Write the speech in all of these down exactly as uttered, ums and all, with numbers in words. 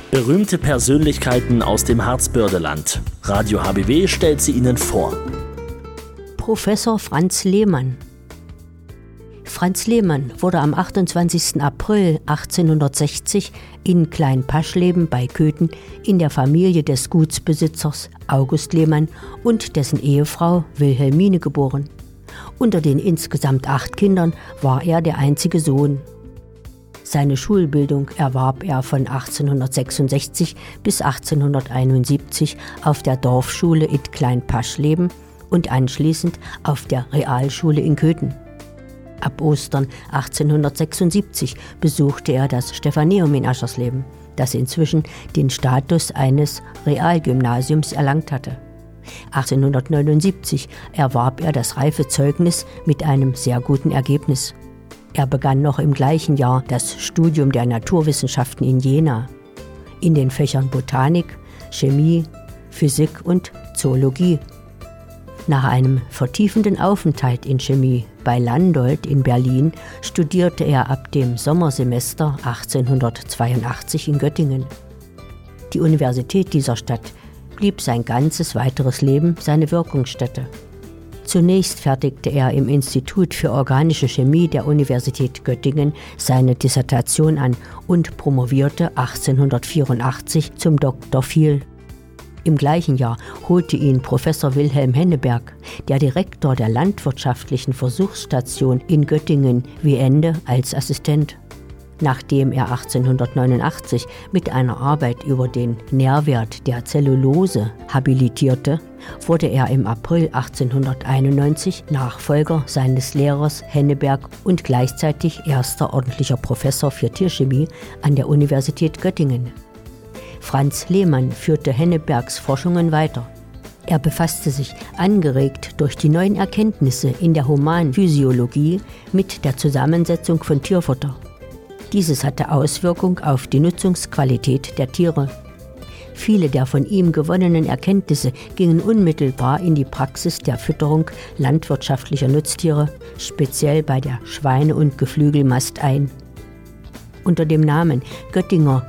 Berühmte Persönlichkeiten aus dem Harzbördeland. Radio H B W stellt sie Ihnen vor. Professor Franz Lehmann. Franz Lehmann wurde am achtundzwanzigsten April achtzehnhundertsechzig in Klein-Paschleben bei Köthen in der Familie des Gutsbesitzers August Lehmann und dessen Ehefrau Wilhelmine geboren. Unter den insgesamt acht Kindern war er der einzige Sohn. Seine Schulbildung erwarb er von achtzehnhundertsechsundsechzig bis achtzehnhunderteinundsiebzig auf der Dorfschule in Klein-Paschleben und anschließend auf der Realschule in Köthen. Ab Ostern achtzehnhundertsechsundsiebzig besuchte er das Stephaneum in Aschersleben, das inzwischen den Status eines Realgymnasiums erlangt hatte. achtzehnhundertneunundsiebzig erwarb er das Reifezeugnis mit einem sehr guten Ergebnis. Er begann noch im gleichen Jahr das Studium der Naturwissenschaften in Jena, in den Fächern Botanik, Chemie, Physik und Zoologie. Nach einem vertiefenden Aufenthalt in Chemie bei Landolt in Berlin studierte er ab dem Sommersemester achtzehnhundertzweiundachtzig in Göttingen. Die Universität dieser Stadt blieb sein ganzes weiteres Leben seine Wirkungsstätte. Zunächst fertigte er im Institut für organische Chemie der Universität Göttingen seine Dissertation an und promovierte achtzehnhundertvierundachtzig zum Doktor phil. Im gleichen Jahr holte ihn Professor Wilhelm Henneberg, der Direktor der landwirtschaftlichen Versuchsstation in Göttingen, Wiende als Assistent. Nachdem er achtzehnhundertneunundachtzig mit einer Arbeit über den Nährwert der Zellulose habilitierte, wurde er im April achtzehnhunderteinundneunzig Nachfolger seines Lehrers Henneberg und gleichzeitig erster ordentlicher Professor für Tierchemie an der Universität Göttingen. Franz Lehmann führte Hennebergs Forschungen weiter. Er befasste sich, angeregt durch die neuen Erkenntnisse in der Humanphysiologie, mit der Zusammensetzung von Tierfutter. Dieses hatte Auswirkung auf die Nutzungsqualität der Tiere. Viele der von ihm gewonnenen Erkenntnisse gingen unmittelbar in die Praxis der Fütterung landwirtschaftlicher Nutztiere, speziell bei der Schweine- und Geflügelmast ein. Unter dem Namen Göttinger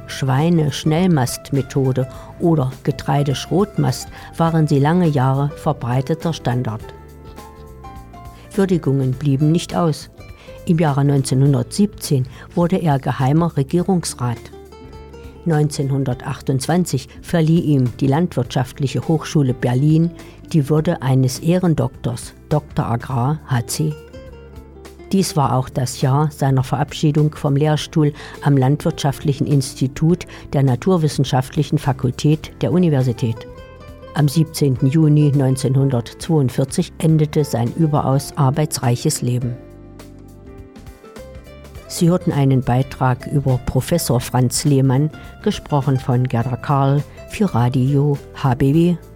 Schweine-Schnellmast-Methode oder Getreideschrotmast waren sie lange Jahre verbreiteter Standard. Würdigungen blieben nicht aus. Im Jahre neunzehnhundertsiebzehn wurde er Geheimer Regierungsrat. neunzehnhundertachtundzwanzig verlieh ihm die Landwirtschaftliche Hochschule Berlin die Würde eines Ehrendoktors, Doktor Agrar H C. Dies war auch das Jahr seiner Verabschiedung vom Lehrstuhl am Landwirtschaftlichen Institut der Naturwissenschaftlichen Fakultät der Universität. Am siebzehnten Juni neunzehnhundertzweiundvierzig endete sein überaus arbeitsreiches Leben. Sie hörten einen Beitrag über Professor Franz Lehmann, gesprochen von Gerda Karl für Radio H B W.